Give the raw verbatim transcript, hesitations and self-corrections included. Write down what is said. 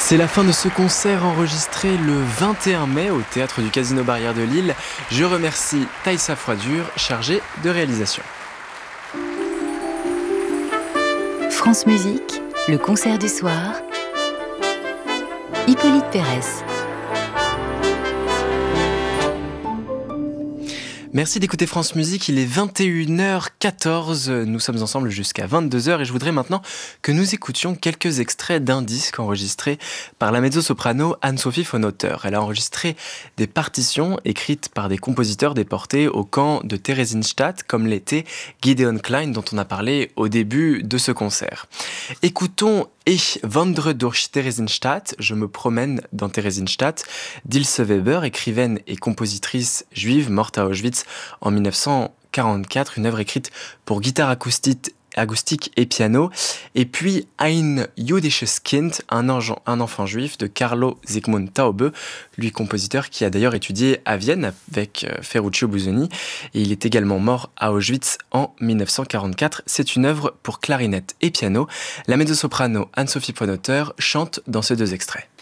C'est la fin de ce concert enregistré le vingt et un mai au Théâtre du Casino Barrière de Lille. Je remercie Taïssa Froidure, chargée de réalisation. France Musique, le concert du soir. Hippolyte Pérez. Merci d'écouter France Musique, il est vingt et une heures quatorze, nous sommes ensemble jusqu'à vingt-deux heures et je voudrais maintenant que nous écoutions quelques extraits d'un disque enregistré par la mezzo-soprano Anne-Sophie von Otter. Elle a enregistré des partitions écrites par des compositeurs déportés au camp de Theresienstadt, comme l'était Gideon Klein dont on a parlé au début de ce concert. Écoutons Ich wandre durch Theresienstadt, je me promène dans Theresienstadt, d'Ilse Weber, écrivaine et compositrice juive morte à Auschwitz en dix-neuf cent quarante-quatre, une œuvre écrite pour guitare acoustique, acoustique et piano, et puis Ein jüdisches Kind, un, engen, un enfant juif de Carlo Sigmund Taube, lui compositeur qui a d'ailleurs étudié à Vienne avec Ferruccio Busoni, et il est également mort à Auschwitz en dix-neuf cent quarante-quatre. C'est une œuvre pour clarinette et piano. La mezzo-soprano Anne-Sophie von Otter chante dans ces deux extraits.